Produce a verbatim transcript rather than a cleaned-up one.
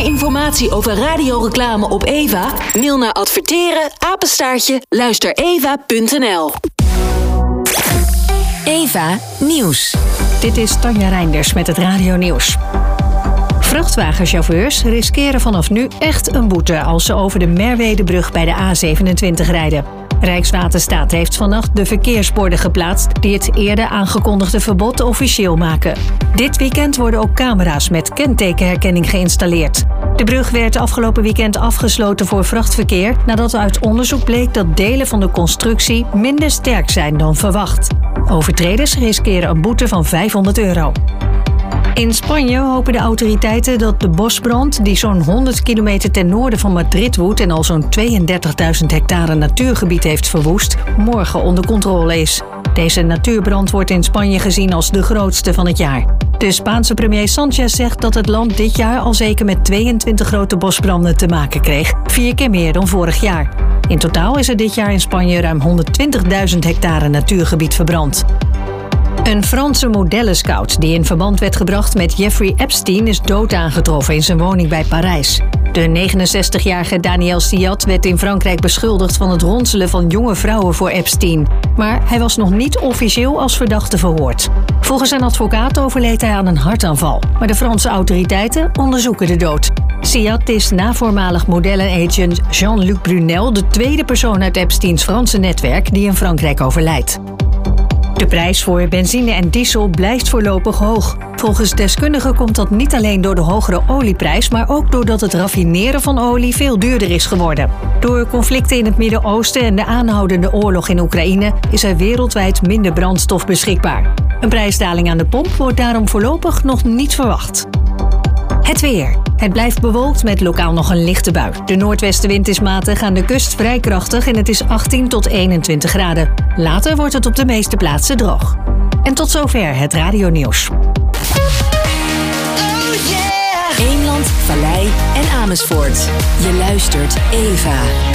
informatie over radioreclame op Eva? Mail naar adverteren apenstaartje luistereva punt n l. Eva Nieuws. Dit is Tanja Reinders met het Radio Nieuws. Vrachtwagenchauffeurs riskeren vanaf nu echt een boete als ze over de Merwedebrug bij de A zevenentwintig rijden. Rijkswaterstaat heeft vannacht de verkeersborden geplaatst die het eerder aangekondigde verbod officieel maken. Dit weekend worden ook camera's met kentekenherkenning geïnstalleerd. De brug werd afgelopen weekend afgesloten voor vrachtverkeer nadat uit onderzoek bleek dat delen van de constructie minder sterk zijn dan verwacht. Overtreders riskeren een boete van vijfhonderd euro. In Spanje hopen de autoriteiten dat de bosbrand, die zo'n honderd kilometer ten noorden van Madrid woedt en al zo'n tweeëndertigduizend hectare natuurgebied heeft verwoest, morgen onder controle is. Deze natuurbrand wordt in Spanje gezien als de grootste van het jaar. De Spaanse premier Sanchez zegt dat het land dit jaar al zeker met tweeëntwintig grote bosbranden te maken kreeg, vier keer meer dan vorig jaar. In totaal is er dit jaar in Spanje ruim honderdtwintigduizend hectare natuurgebied verbrand. Een Franse modellenscout die in verband werd gebracht met Jeffrey Epstein is dood aangetroffen in zijn woning bij Parijs. De negenenzestigjarige Daniel Siat werd in Frankrijk beschuldigd van het ronselen van jonge vrouwen voor Epstein. Maar hij was nog niet officieel als verdachte verhoord. Volgens zijn advocaat overleed hij aan een hartaanval. Maar de Franse autoriteiten onderzoeken de dood. Siat is na voormalig modellenagent Jean-Luc Brunel de tweede persoon uit Epsteins Franse netwerk die in Frankrijk overlijdt. De prijs voor benzine en diesel blijft voorlopig hoog. Volgens deskundigen komt dat niet alleen door de hogere olieprijs, maar ook doordat het raffineren van olie veel duurder is geworden. Door conflicten in het Midden-Oosten en de aanhoudende oorlog in Oekraïne is er wereldwijd minder brandstof beschikbaar. Een prijsdaling aan de pomp wordt daarom voorlopig nog niet verwacht. Het weer. Het blijft bewolkt met lokaal nog een lichte bui. De noordwestenwind is matig, aan de kust vrij krachtig en het is achttien tot eenentwintig graden. Later wordt het op de meeste plaatsen droog. En tot zover het Radio Nieuws. Eemland, Vallei en Amersfoort. Je luistert Eva.